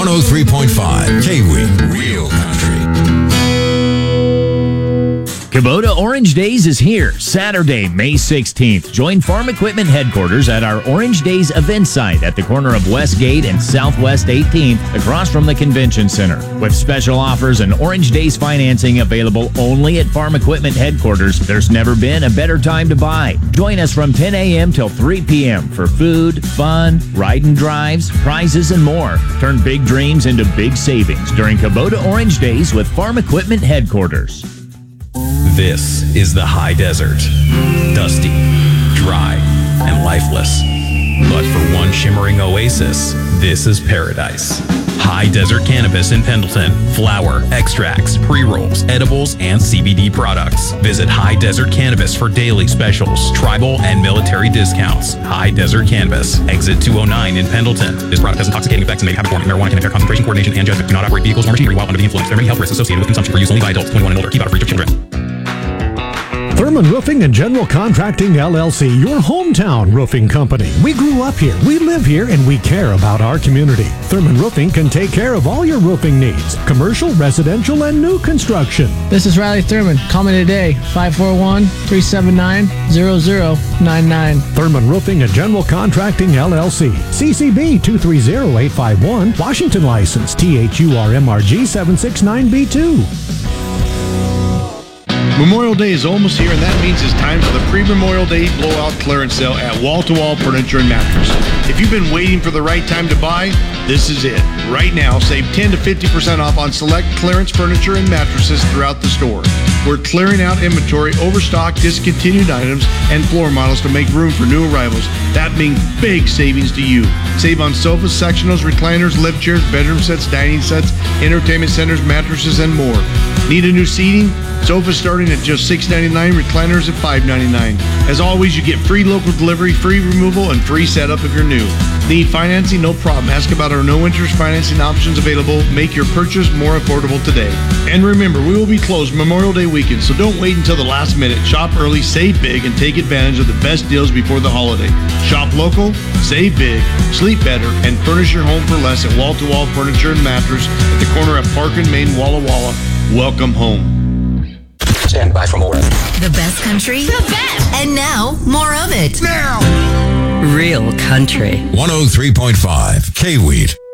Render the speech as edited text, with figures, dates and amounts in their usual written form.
103.5 K-Week, Real Country. Kubota Orange Days is here, Saturday, May 16th. Join Farm Equipment Headquarters at our Orange Days event site at the corner of Westgate and Southwest 18th, across from the Convention Center. With special offers and Orange Days financing available only at Farm Equipment Headquarters, there's never been a better time to buy. Join us from 10 a.m. till 3 p.m. for food, fun, ride and drives, prizes, and more. Turn big dreams into big savings during Kubota Orange Days with Farm Equipment Headquarters. This is the high desert. Dusty, dry, and lifeless. But for one shimmering oasis, this is paradise. High Desert Cannabis in Pendleton. Flower, extracts, pre-rolls, edibles, and CBD products. Visit High Desert Cannabis for daily specials, tribal, and military discounts. High Desert Cannabis. Exit 209 in Pendleton. This product has intoxicating effects and may have habit-forming. Marijuana can impair concentration, coordination, and judgment. Do not operate vehicles or machinery while under the influence. There are many health risks associated with consumption. For use only by adults 21 and older. Keep out of reach of children. Thurman Roofing and General Contracting, LLC, your hometown roofing company. We grew up here, we live here, and we care about our community. Thurman Roofing can take care of all your roofing needs, commercial, residential, and new construction. This is Riley Thurman. Call me today, 541-379-0099. Thurman Roofing and General Contracting, LLC, CCB 230851, Washington license, THURMRG 769B2. Memorial Day is almost here, and that means it's time for the pre-Memorial Day blowout clearance sale at Wall to Wall Furniture and Mattress. If you've been waiting for the right time to buy, this is it. Right now, save 10 to 50% off on select clearance furniture and mattresses throughout the store. We're clearing out inventory, overstocked, discontinued items, and floor models to make room for new arrivals. That means big savings to you. Save on sofas, sectionals, recliners, lift chairs, bedroom sets, dining sets, entertainment centers, mattresses, and more. Need a new seating? Sofas starting at just $6.99, recliners at $5.99. As always, you get free local delivery, free removal, and free setup if you're new. Need financing? No problem. Ask about our no-interest financing options available. Make your purchase more affordable today. And remember, we will be closed Memorial Day weekend, so don't wait until the last minute. Shop early, save big, and take advantage of the best deals before the holiday. Shop local, save big, sleep better, and furnish your home for less at Wall to Wall Furniture and Mattress at the corner of Park and Main, Walla Walla. Welcome home. Stand by for more. The best country. The best. And now, more of it. Now. Real Country. 103.5 K-Weed.